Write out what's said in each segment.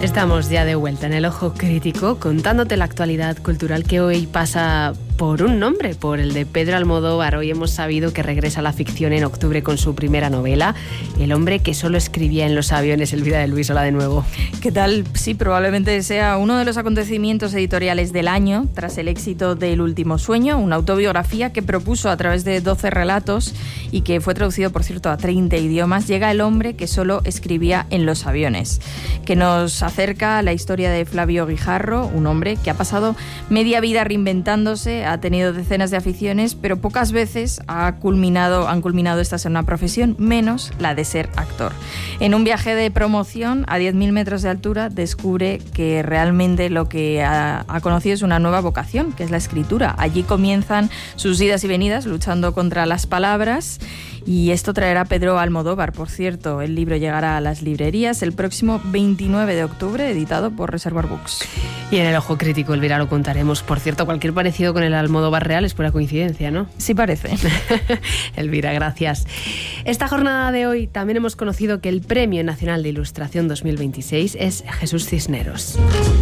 Estamos ya de vuelta en el Ojo Crítico, contándote la actualidad cultural que hoy pasa por un nombre, por el de Pedro Almodóvar. Hoy hemos sabido que regresa a la ficción en octubre con su primera novela, El hombre que solo escribía en los aviones. Elvira de Luis, hola de nuevo. ¿Qué tal? Sí, probablemente sea uno de los acontecimientos editoriales del año, tras el éxito de El último sueño, una autobiografía que propuso a través de 12 relatos y que fue traducido, por cierto, a 30 idiomas. Llega El hombre que solo escribía en los aviones, que nos acerca a la historia de Flavio Guijarro, un hombre que ha pasado media vida reinventándose, ha tenido decenas de aficiones, pero pocas veces han culminado estas en una profesión, menos la de ser actor. En un viaje de promoción a 10.000 metros de altura descubre que realmente lo que ha conocido es una nueva vocación, que es la escritura. Allí comienzan sus idas y venidas luchando contra las palabras. Y esto traerá a Pedro Almodóvar, por cierto. El libro llegará a las librerías el próximo 29 de octubre, editado por Reservoir Books. Y en el Ojo Crítico, Elvira, lo contaremos. Por cierto, cualquier parecido con el Almodóvar real es pura coincidencia, ¿no? Sí parece. Elvira, gracias. Esta jornada de hoy también hemos conocido que el Premio Nacional de Ilustración 2026 es Jesús Cisneros.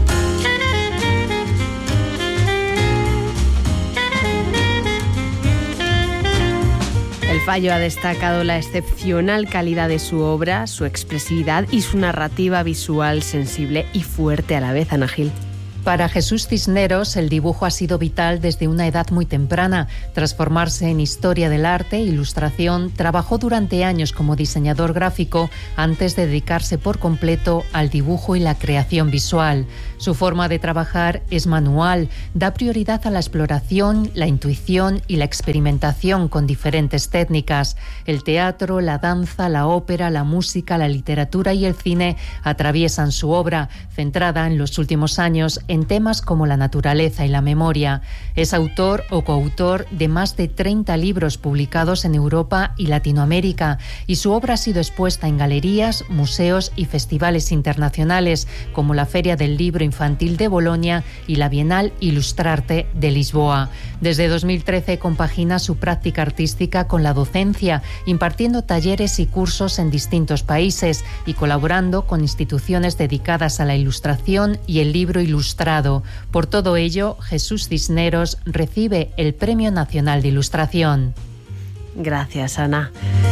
El Fallo ha destacado la excepcional calidad de su obra, su expresividad y su narrativa visual sensible y fuerte a la vez. Ana Gil. Para Jesús Cisneros, el dibujo ha sido vital desde una edad muy temprana. Tras formarse en historia del arte e ilustración, trabajó durante años como diseñador gráfico antes de dedicarse por completo al dibujo y la creación visual. Su forma de trabajar es manual, da prioridad a la exploración, la intuición y la experimentación con diferentes técnicas. El teatro, la danza, la ópera, la música, la literatura y el cine atraviesan su obra, centrada en los últimos años en temas como la naturaleza y la memoria. Es autor o coautor de más de 30 libros publicados en Europa y Latinoamérica, y su obra ha sido expuesta en galerías, museos y festivales internacionales, como la Feria del Libro Infantil de Bolonia y la Bienal Ilustrarte de Lisboa. Desde 2013 compagina su práctica artística con la docencia, impartiendo talleres y cursos en distintos países y colaborando con instituciones dedicadas a la ilustración y el libro ilustrado. Por todo ello, Jesús Cisneros recibe el Premio Nacional de Ilustración. Gracias, Ana.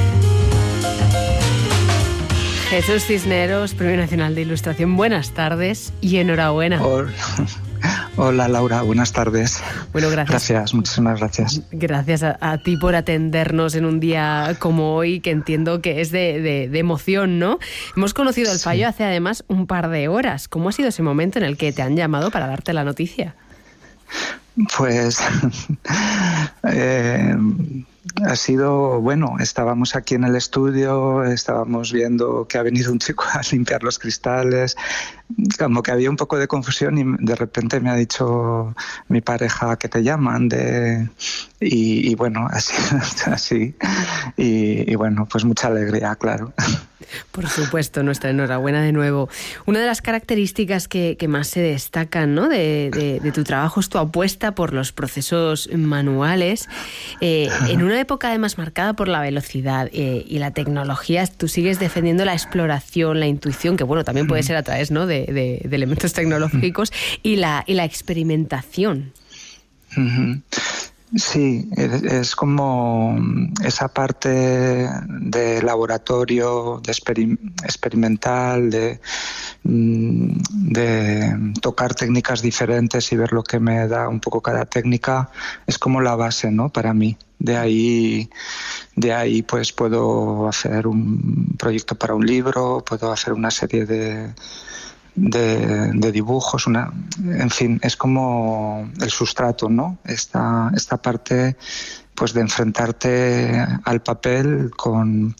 Jesús Cisneros, Premio Nacional de Ilustración. Buenas tardes y enhorabuena. Hola Laura, buenas tardes. Bueno, gracias. Muchísimas gracias. Gracias a ti por atendernos en un día como hoy, que entiendo que es de emoción, ¿no? Hemos conocido el Fallo hace además un par de horas. ¿Cómo ha sido ese momento en el que te han llamado para darte la noticia? Pues ha sido, bueno, estábamos aquí en el estudio, estábamos viendo que ha venido un chico a limpiar los cristales, como que había un poco de confusión y de repente me ha dicho mi pareja que te llaman y bueno, así y bueno, pues mucha alegría, claro. Por supuesto, nuestra enhorabuena de nuevo. Una de las características que más se destacan, ¿no?, de tu trabajo es tu apuesta por los procesos manuales. En una época además marcada por la velocidad y la tecnología, tú sigues defendiendo la exploración, la intuición, que bueno, también puede ser a través, ¿no?, de elementos tecnológicos y la experimentación. Sí, es como esa parte de laboratorio, de experimental, de tocar técnicas diferentes y ver lo que me da un poco cada técnica, es como la base, ¿no?, para mí. De ahí pues puedo hacer un proyecto para un libro, puedo hacer una serie de dibujos, en fin, es como el sustrato, ¿no? Esta parte pues de enfrentarte al papel con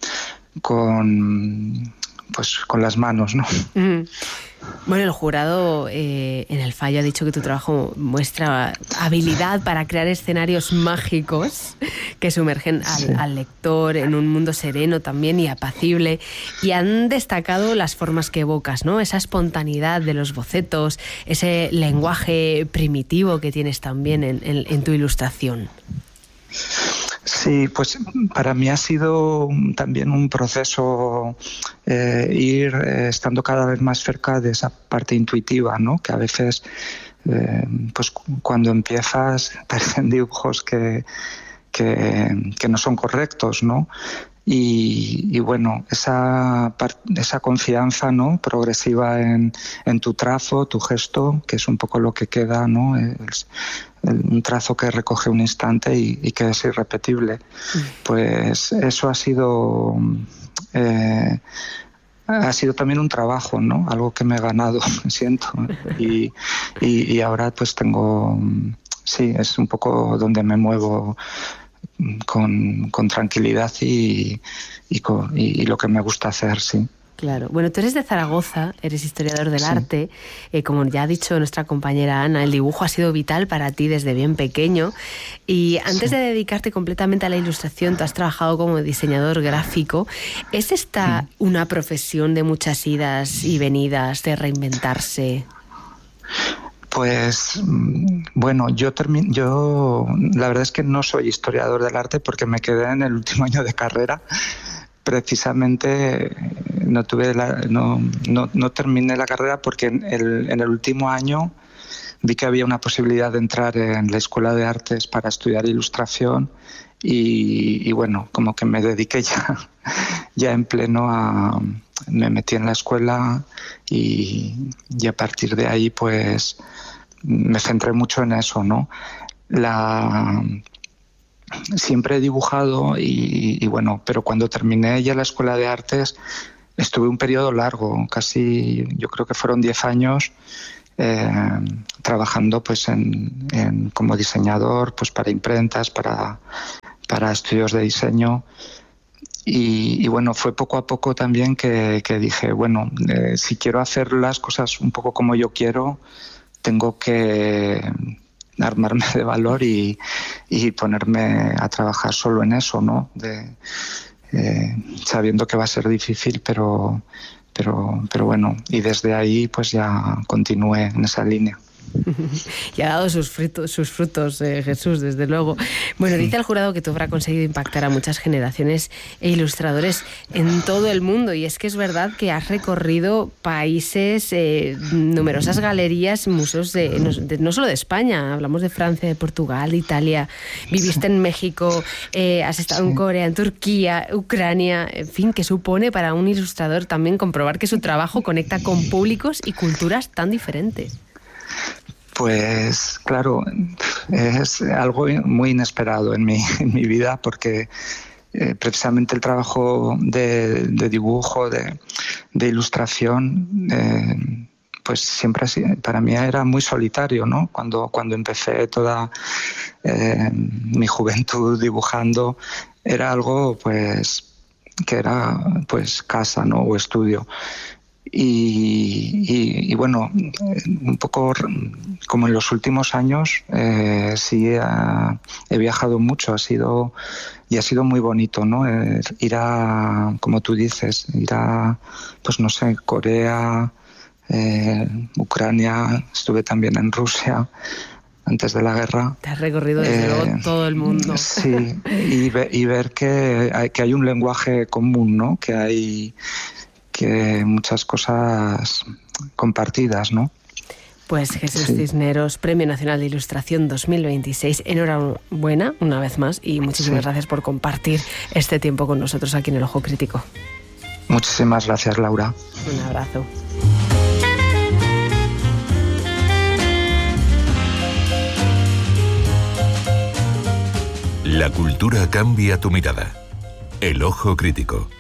las manos, ¿no? Bueno, el jurado en el Fallo ha dicho que tu trabajo muestra habilidad para crear escenarios mágicos que sumergen al lector en un mundo sereno también y apacible, y han destacado las formas que evocas, ¿no? Esa espontaneidad de los bocetos, ese lenguaje primitivo que tienes también en tu ilustración. Sí, pues para mí ha sido también un proceso ir estando cada vez más cerca de esa parte intuitiva, ¿no? Que a veces, pues cuando empiezas, parecen dibujos que no son correctos, ¿no? Y bueno, esa confianza, ¿no? Progresiva en tu trazo, tu gesto, que es un poco lo que queda, ¿no? Un trazo que recoge un instante y que es irrepetible. Pues eso ha sido también un trabajo, ¿no? Algo que me he ganado, siento. Y ahora pues tengo, sí, es un poco donde me muevo con tranquilidad y lo que me gusta hacer, sí. Claro. Bueno, tú eres de Zaragoza, eres historiador del arte. Como ya ha dicho nuestra compañera Ana, el dibujo ha sido vital para ti desde bien pequeño. Y antes de dedicarte completamente a la ilustración, tú has trabajado como diseñador gráfico. ¿Es esta una profesión de muchas idas y venidas, de reinventarse? Pues bueno, yo la verdad es que no soy historiador del arte porque me quedé en el último año de carrera. Precisamente no terminé la carrera porque en el último año vi que había una posibilidad de entrar en la Escuela de Artes para estudiar ilustración y bueno, como que me dediqué ya en pleno me metí en la escuela y a partir de ahí pues me centré mucho en eso, ¿no? Siempre he dibujado y bueno, pero cuando terminé ya la Escuela de Artes estuve un periodo largo, casi yo creo que fueron 10 años trabajando pues como diseñador pues para imprentas, para estudios de diseño y bueno, fue poco a poco también que dije, bueno, si quiero hacer las cosas un poco como yo quiero, tengo que armarme de valor y ponerme a trabajar solo en eso, ¿no? Sabiendo que va a ser difícil, pero bueno, y desde ahí pues ya continué en esa línea. Y ha dado sus frutos, Jesús, desde luego. Bueno, dice el jurado que tú habrás conseguido impactar a muchas generaciones e ilustradores en todo el mundo. Y es que es verdad que has recorrido países, numerosas galerías, museos no solo de España, hablamos de Francia, de Portugal, de Italia. Viviste en México, has estado en Corea, en Turquía, Ucrania. En fin, ¿qué supone para un ilustrador también comprobar que su trabajo conecta con públicos y culturas tan diferentes? Pues claro, es algo muy inesperado en mi vida porque precisamente el trabajo de dibujo, de ilustración, pues siempre para mí era muy solitario, ¿no? Cuando empecé toda mi juventud dibujando, era algo pues que era pues casa, ¿no? O estudio. Y bueno, un poco como en los últimos años sí he viajado mucho, ha sido muy bonito, ¿no? Ir a, como tú dices, pues no sé, Corea, Ucrania, estuve también en Rusia antes de la guerra. Te has recorrido desde luego todo el mundo. Sí, y ver que hay un lenguaje común, ¿no? Que hay muchas cosas compartidas, ¿no? Pues Jesús Cisneros, Premio Nacional de Ilustración 2026, enhorabuena una vez más y muchísimas gracias por compartir este tiempo con nosotros aquí en El Ojo Crítico. Muchísimas gracias, Laura. Un abrazo. La cultura cambia tu mirada. El Ojo Crítico.